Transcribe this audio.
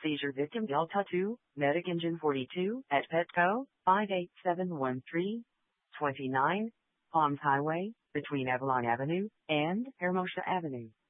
Seizure victim Delta 2, Medic Engine 42 at Petco, 58713, 29, Palms Highway, between Avalon Avenue and Hermosa Avenue.